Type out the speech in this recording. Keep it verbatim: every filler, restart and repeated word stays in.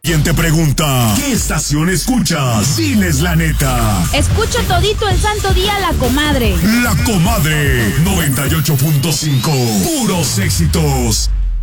¿Quién te pregunta qué estación escuchas? Diles la neta. Escucho todito el santo día La Comadre. La Comadre noventa y ocho punto cinco. Puros éxitos.